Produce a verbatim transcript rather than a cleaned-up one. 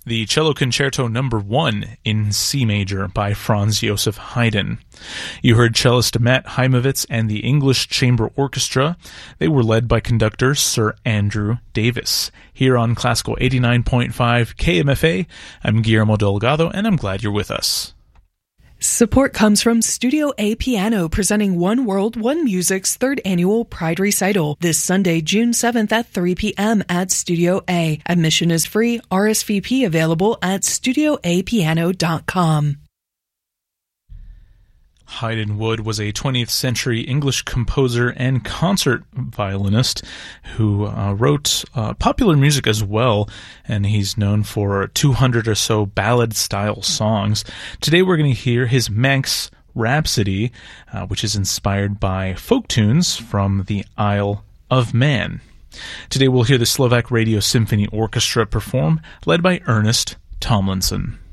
the Cello Concerto Number One in C major by Franz Joseph Haydn. You heard cellist Matt Heimovitz and the English Chamber Orchestra. They were led by conductor Sir Andrew Davis. Here on Classical eighty-nine point five K M F A, I'm Guillermo Delgado, and I'm glad you're with us. Support comes from Studio A Piano, presenting One World, One Music's third annual Pride Recital this Sunday, June seventh at three p.m. at Studio A. Admission is free. R S V P available at studio a piano dot com. Haydn Wood was a twentieth century English composer and concert violinist who uh, wrote uh, popular music as well, and he's known for two hundred or so ballad-style songs. Today we're going to hear his Manx Rhapsody, uh, which is inspired by folk tunes from the Isle of Man. Today we'll hear the Slovak Radio Symphony Orchestra perform, led by Ernest Tomlinson.